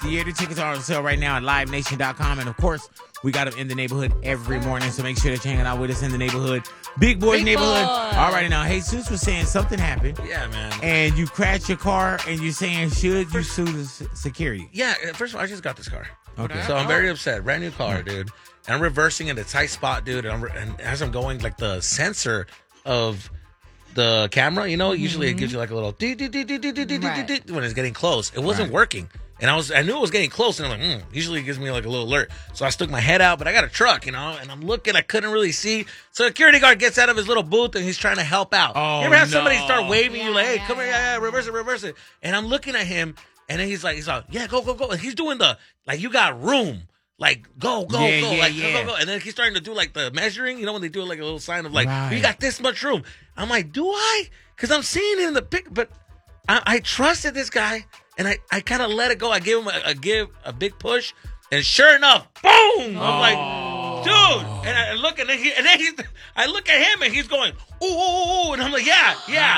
Theater tickets are on sale right now at livenation.com. And, of course, we got them in the neighborhood every morning. So make sure that you're hanging out with us in the neighborhood. Big Boys neighborhood. All right, now, Jesus was saying something happened. Yeah, man. And you crashed your car, and you're saying, should you sue the security? Yeah, first of all, I just got this car. Okay. So I'm very upset. Brand new car, dude. And I'm reversing in a tight spot, dude. And as I'm going, like the sensor of the camera, usually it gives you like a little when it's getting close. It wasn't working. And I knew it was getting close, and I'm like, usually it gives me like a little alert. So I stuck my head out, but I got a truck, and I'm looking, I couldn't really see. So the security guard gets out of his little booth, and he's trying to help out. You ever have somebody start waving you like, hey, come here, reverse it. And I'm looking at him, and then he's like, yeah, go. And he's doing you got room. Like, go. Go. And then he's starting to do like the measuring, when they do like a little sign of like, you got this much room. I'm like, do I? Because I'm seeing it in the pic, but I trusted this guy. And I kind of let it go. I gave him a big push, and sure enough, boom! I'm like, dude. And I look, I look at him, and he's going, ooh, and I'm like, yeah.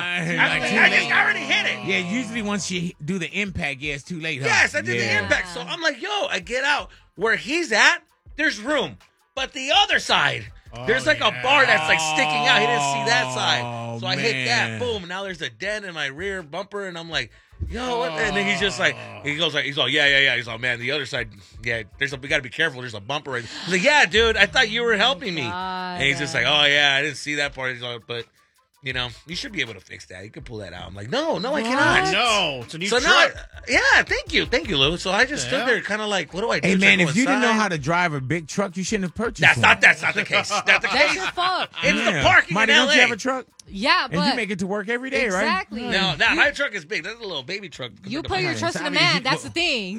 I already hit it. Yeah, usually once you do the impact, it's too late. Huh? Yes, I did the impact. So I'm like, I get out where he's at. There's room, but the other side. There's like a bar that's like sticking out. He didn't see that side, so I hit that. Boom! Now there's a dent in my rear bumper, and I'm like, what? And then he's just like, he's all, yeah. He's all, man, the other side, yeah. We got to be careful. There's a bumper right. He's like, yeah, dude, I thought you were helping me. And he's just like, oh yeah, I didn't see that part. He's like, but. You should be able to fix that. You can pull that out. I'm like, no, I cannot. No, it's a new truck. Now, thank you, Lou. So I just stood there kind of like, what do I do? Hey, man, if you didn't know how to drive a big truck, you shouldn't have purchased one. That's not the case. That's your fault. It's the parking Marty, in LA. don't you have a truck? Yeah, but... And you make it to work every day, exactly. right? No, my truck is big. That's a little baby truck. You put your trust in a man. That's the thing.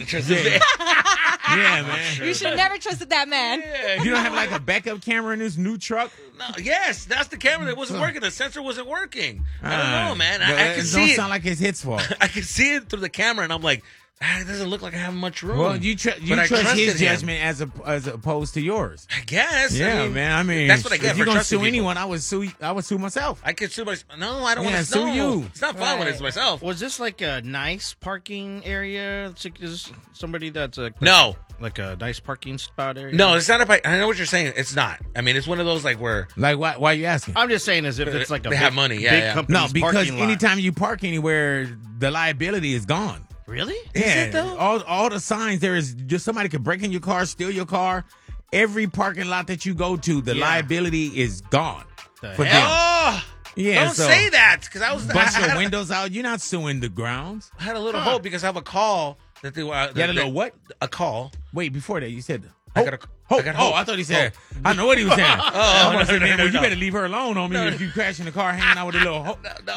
Yeah, man. You should never trusted that man. Yeah. You don't have like a backup camera in this new truck? No, yes, that's the camera that wasn't working. The sensor wasn't working. I don't know, man. I can see it. It Don't sound like it's his fault. I can see it through the camera, and I'm like, it doesn't look like I have much room. Well, you trust his judgment as opposed to yours. I guess. Yeah, man. I mean, that's what I get if for you're gonna trusting sue people. anyone, I would sue myself. I could sue myself. No, I don't want to sue you. It's not fun when it's myself. was this like a nice parking area? Is this somebody that's No. Like a nice parking spot area? No, it's not. I know what you're saying. It's not. I mean, it's one of those like where. Like, why are you asking? I'm just saying as if it's like a they have money. Yeah, big yeah. company's No, because parking lot. anytime you park anywhere, the liability is gone. Really? Yeah, it though? all the signs, there is just somebody could break in your car, steal your car. Every parking lot that you go to, the liability is gone for them. Oh, Yeah, don't say that because I was bust your windows out. You're not suing the grounds. I had a little hope because I have a call that they were. You had a little what? A call. Wait, before that, you said. I got a hope. I thought he said. I know what he was saying. I was saying, man, no. you better leave her alone on me if you crash in the car hanging out with a little hope. No,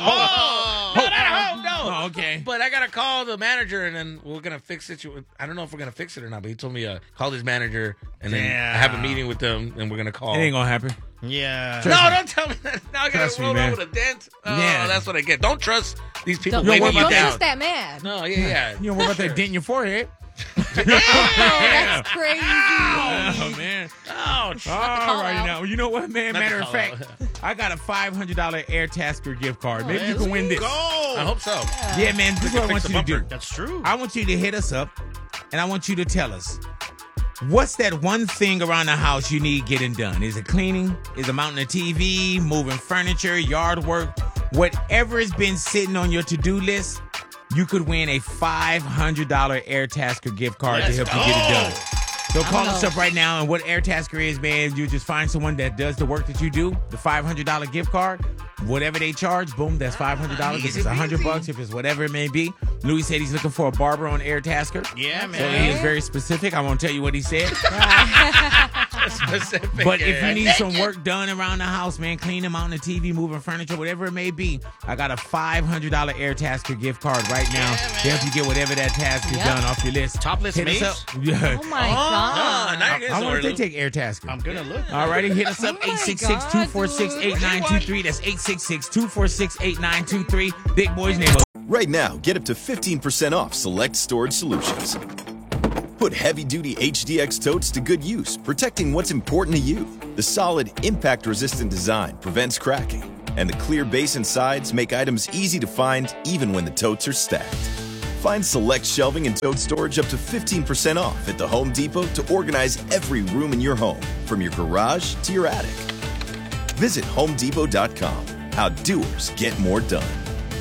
Oh, okay. But I got to call the manager, and then we're going to fix it. I don't know if we're going to fix it or not, but he told me call his manager, and then I have a meeting with them, and we're going to call. It ain't going to happen. Yeah. Don't tell me that. Now I got to roll over with a dent. Oh, Yeah. That's what I get. Don't trust these people. Don't weighing you about down. trust that man. No, yeah. You don't worry about that dent in your forehead. That's crazy. Oh, man. Ouch. All right, now. You know what, man? Not Matter the of fact, I got a $500 AirTasker gift card. Maybe you can win this. I hope so. Yeah, man. This is what I want fix you the to do. bumper. That's true. I want you to hit us up, and I want you to tell us, what's that one thing around the house you need getting done? Is it cleaning? Is it mounting a TV, moving furniture, yard work? Whatever has been sitting on your to-do list, you could win a $500 AirTasker gift card to help you get it done. So call us up right now, and what AirTasker is, man, you just find someone that does the work that you do, the $500 gift card, whatever they charge, boom, that's $500. If it's $100, if it's whatever it may be. Louis said he's looking for a barber on AirTasker. Yeah, man. So he is very specific. I won't tell you what he said. Specific. But if you need some work done around the house, man, cleaning, mounting the TV, moving furniture, whatever it may be, I got a $500 AirTasker gift card right now to help you get whatever that task is done off your list. Topless Hit us maids? up. Yeah. Oh my God. now you're I wonder if they getting take AirTasker. I'm going to look. All righty, hit us up, Oh my 866-246-8923. That's 866-246-8923. Big Boys Neighborhood. Right now, get up to 15% off select storage solutions. Put heavy-duty HDX totes to good use, protecting what's important to you. The solid, impact-resistant design prevents cracking, and the clear base and sides make items easy to find even when the totes are stacked. Find select shelving and tote storage up to 15% off at the Home Depot to organize every room in your home, from your garage to your attic. Visit HomeDepot.com. How doers get more done.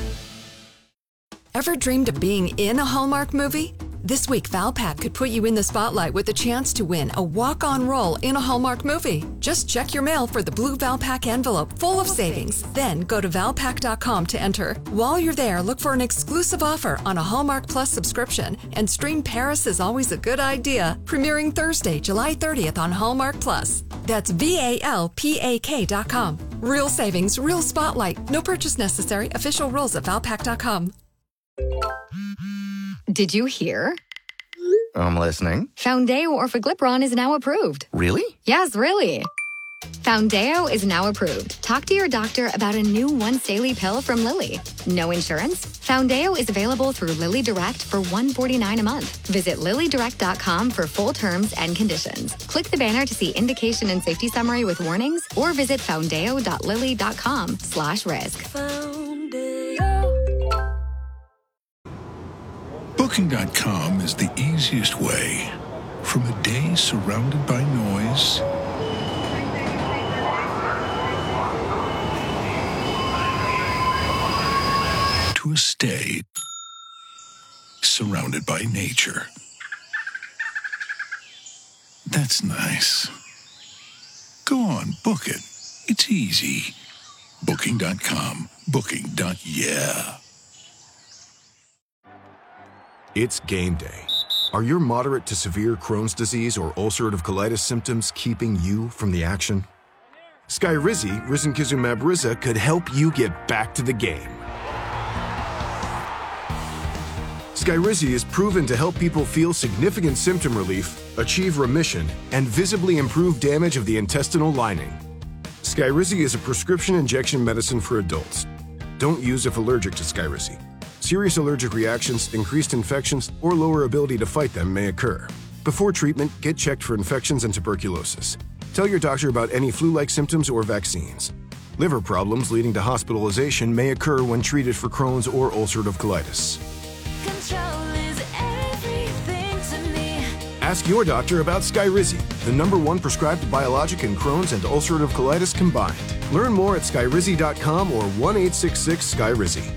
Ever dreamed of being in a Hallmark movie? This week, Valpak could put you in the spotlight with a chance to win a walk-on role in a Hallmark movie. Just check your mail for the blue Valpak envelope full of savings. Then go to Valpak.com to enter. While you're there, look for an exclusive offer on a Hallmark Plus subscription and stream Paris is Always a Good Idea, premiering Thursday, July 30th on Hallmark Plus. That's VALPAK.com. Real savings, real spotlight. No purchase necessary. Official rules at Valpak.com. Did you hear? I'm listening. Foundeo Orforglipron is now approved. Really? Yes, really. Foundeo is now approved. Talk to your doctor about a new once-daily pill from Lilly. No insurance? Foundeo is available through Lilly Direct for $149 a month. Visit LillyDirect.com for full terms and conditions. Click the banner to see indication and safety summary with warnings, or visit foundeo.lilly.com/risk. Booking.com is the easiest way. From a day surrounded by noise to a stay surrounded by nature. That's nice. Go on, book it. It's easy. Booking.com. Booking.yeah. It's game day. Are your moderate to severe Crohn's disease or ulcerative colitis symptoms keeping you from the action? Skyrizi, risankizumab Riza, could help you get back to the game. Skyrizi is proven to help people feel significant symptom relief, achieve remission, and visibly improve damage of the intestinal lining. Skyrizi is a prescription injection medicine for adults. Don't use if allergic to Skyrizi. Serious allergic reactions, increased infections, or lower ability to fight them may occur. Before treatment, get checked for infections and tuberculosis. Tell your doctor about any flu-like symptoms or vaccines. Liver problems leading to hospitalization may occur when treated for Crohn's or ulcerative colitis. Ask your doctor about Skyrizi, the #1 prescribed biologic in Crohn's and ulcerative colitis combined. Learn more at skyrizi.com or 1-866-SKYRIZI.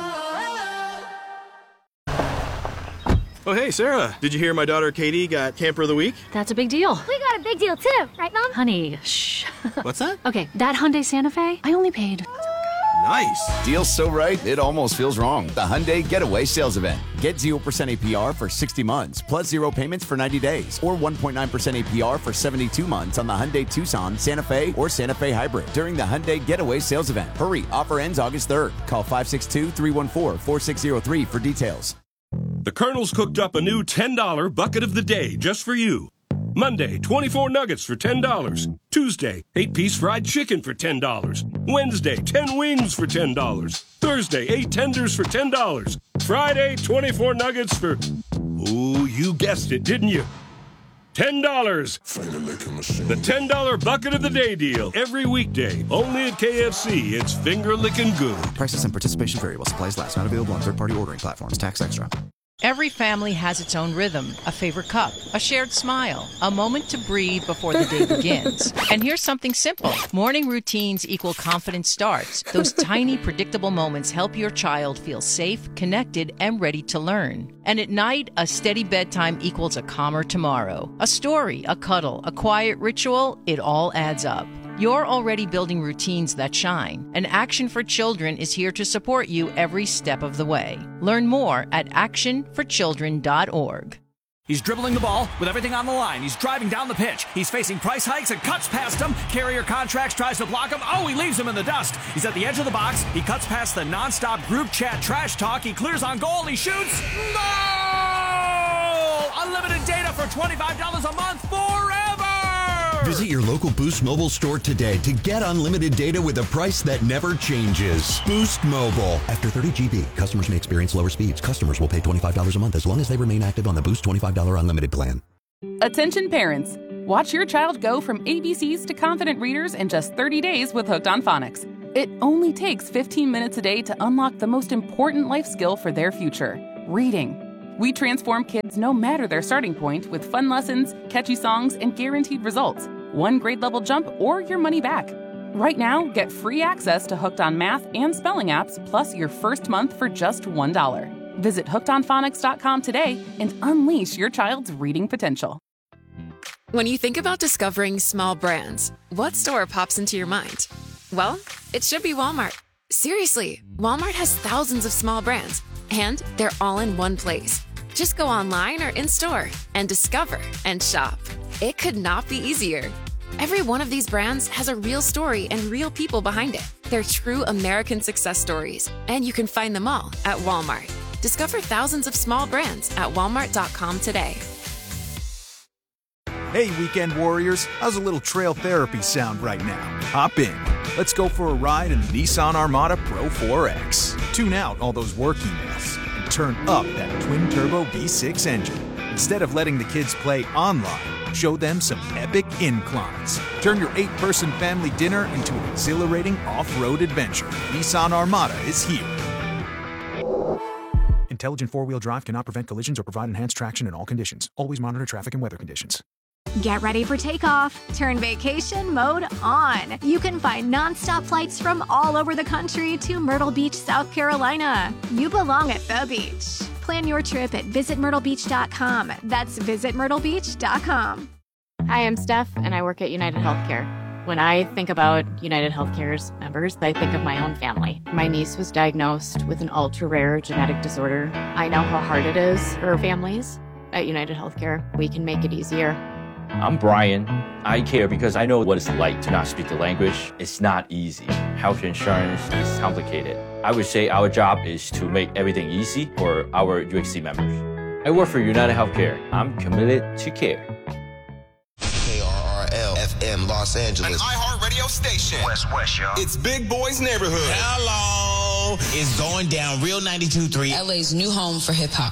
Oh, hey, Sarah. Did you hear my daughter Katie got Camper of the Week? That's a big deal. We got a big deal, too. Right, Mom? Honey, shh. What's that? Okay, that Hyundai Santa Fe, I only paid. Nice. Deal's so right, it almost feels wrong. The Hyundai Getaway Sales Event. Get 0% APR for 60 months, plus 0 payments for 90 days, or 1.9% APR for 72 months on the Hyundai Tucson, Santa Fe, or Santa Fe Hybrid during the Hyundai Getaway Sales Event. Hurry, offer ends August 3rd. Call 562-314-4603 for details. The Colonel's cooked up a new $10 bucket of the day just for you. Monday, 24 nuggets for $10. Tuesday, 8-piece fried chicken for $10. Wednesday, 10 wings for $10. Thursday, 8 tenders for $10. Friday, 24 nuggets for... Ooh, you guessed it, didn't you? $10. The $10 bucket of the day deal. Every weekday, only at KFC. It's finger-licking good. Prices and participation vary while supplies last. Not available on third-party ordering platforms. Tax extra. Every family has its own rhythm, a favorite cup, a shared smile, a moment to breathe before the day begins. And here's something simple. Morning routines equal confident starts. Those tiny, predictable moments help your child feel safe, connected, and ready to learn. And at night, a steady bedtime equals a calmer tomorrow. A story, a cuddle, a quiet ritual, it all adds up. You're already building routines that shine, and Action for Children is here to support you every step of the way. Learn more at actionforchildren.org. He's dribbling the ball with everything on the line. He's driving down the pitch. He's facing price hikes and cuts past him. Carrier Contracts tries to block him. Oh, he leaves him in the dust. He's at the edge of the box. He cuts past the nonstop group chat trash talk. He clears on goal. He shoots. Goal! Unlimited data for $25 a month forever! Visit your local Boost Mobile store today to get unlimited data with a price that never changes. Boost Mobile. After 30 GB, customers may experience lower speeds. Customers will pay $25 a month as long as they remain active on the Boost $25 unlimited plan. Attention parents. Watch your child go from ABCs to confident readers in just 30 days with Hooked on Phonics. It only takes 15 minutes a day to unlock the most important life skill for their future. reading. We transform kids no matter their starting point with fun lessons, catchy songs, and guaranteed results. One grade level jump or your money back. Right now, get free access to Hooked on Math and Spelling apps, plus your first month for just $1. Visit hookedonphonics.com today and unleash your child's reading potential. When you think about discovering small brands, what store pops into your mind? Well, it should be Walmart. Seriously, Walmart has thousands of small brands, and they're all in one place. Just go online or in-store and discover and shop. It could not be easier. Every one of these brands has a real story and real people behind it. They're true American success stories, and you can find them all at Walmart. Discover thousands of small brands at walmart.com today. Hey, weekend warriors, how's a little trail therapy sound right now? Hop in. Let's go for a ride in the Nissan Armada Pro 4X. Tune out all those work emails and turn up that twin-turbo V6 engine. Instead of letting the kids play online, show them some epic inclines. Turn your 8-person family dinner into an exhilarating off-road adventure. Nissan Armada is here. Intelligent four-wheel drive cannot prevent collisions or provide enhanced traction in all conditions. Always monitor traffic and weather conditions. Get ready for takeoff. Turn vacation mode on. You can find nonstop flights from all over the country to Myrtle Beach, South Carolina. You belong at the beach. Plan your trip at visitmyrtlebeach.com. That's visitmyrtlebeach.com. Hi, I'm Steph, and I work at United Healthcare. When I think about United Healthcare's members, I think of my own family. My niece was diagnosed with an ultra-rare genetic disorder. I know how hard it is for families. At United Healthcare, we can make it easier. I'm Brian. I care because I know what it's like to not speak the language. It's not easy. Health insurance is complicated. I would say our job is to make everything easy for our UHC members. I work for United Healthcare. I'm committed to care. KRRL FM Los Angeles. An iHeartRadio station. West, y'all. It's Big Boy's Neighborhood. Hello. It's going down Real 92.3. LA's new home for hip hop.